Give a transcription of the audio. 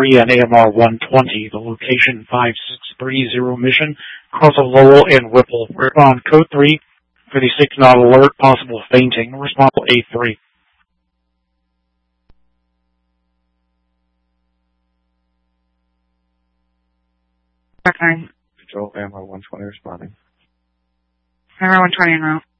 3 and AMR 120. The location 5630 mission. Cross of Lowell and Whipple. Respond code 3. 56 not alert. Possible fainting. Respond A3. Back 9. Control AMR 120 responding. AMR 120 en route.